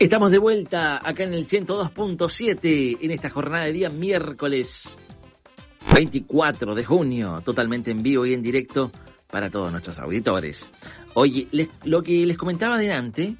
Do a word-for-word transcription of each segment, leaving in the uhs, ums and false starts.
Estamos de vuelta acá en el ciento dos punto siete en esta jornada de día miércoles veinticuatro de junio, totalmente en vivo y en directo para todos nuestros auditores. Oye, les, lo que les comentaba adelante,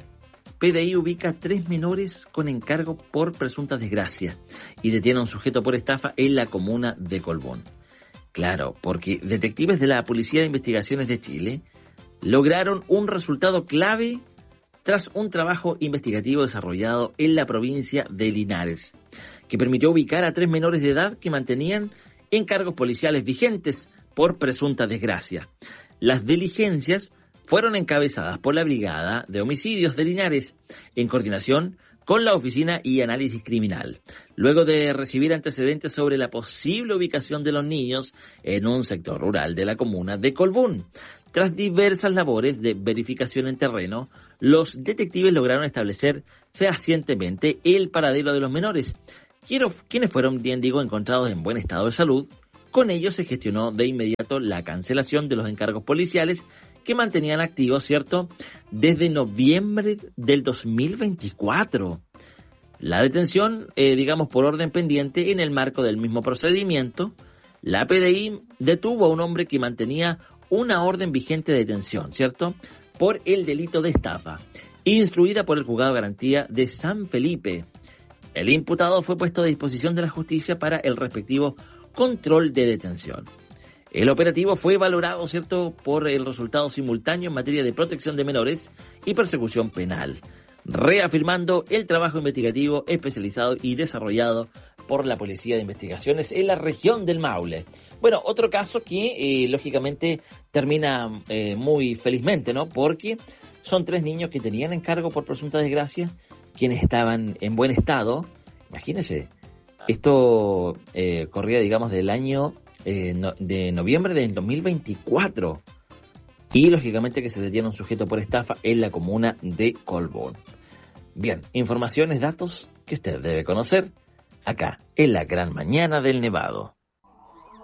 P D I ubica tres menores con encargo por presuntas desgracias y detiene a un sujeto por estafa en la comuna de Colbún. Claro, porque detectives de la Policía de Investigaciones de Chile lograron un resultado clave tras un trabajo investigativo desarrollado en la provincia de Linares, que permitió ubicar a tres menores de edad que mantenían encargos policiales vigentes por presunta desgracia. Las diligencias fueron encabezadas por la Brigada de Homicidios de Linares, en coordinación con la Oficina y Análisis Criminal, luego de recibir antecedentes sobre la posible ubicación de los niños en un sector rural de la comuna de Colbún. Tras diversas labores de verificación en terreno, los detectives lograron establecer fehacientemente el paradero de los menores, quienes fueron, bien digo, encontrados en buen estado de salud. Con ello se gestionó de inmediato la cancelación de los encargos policiales que mantenían activos, ¿cierto?, desde noviembre del dos mil veinticuatro. La detención, eh, digamos, por orden pendiente, en el marco del mismo procedimiento, la P D I detuvo a un hombre que mantenía una orden vigente de detención, ¿cierto?, por el delito de estafa, instruida por el Juzgado de Garantía de San Felipe. El imputado fue puesto a disposición de la justicia para el respectivo control de detención. El operativo fue valorado, ¿cierto?, por el resultado simultáneo en materia de protección de menores y persecución penal, reafirmando el trabajo investigativo especializado y desarrollado por la Policía de Investigaciones en la región del Maule. Bueno, otro caso que, eh, lógicamente, termina eh, muy felizmente, ¿no?, porque son tres niños que tenían encargo por presunta desgracia, quienes estaban en buen estado. Imagínense, esto eh, corría, digamos, del año eh, no, de noviembre del dos mil veinticuatro. Y, lógicamente, que se detiene un sujeto por estafa en la comuna de Colbún. Bien, informaciones, datos que usted debe conocer acá en la Gran Mañana del Nevado.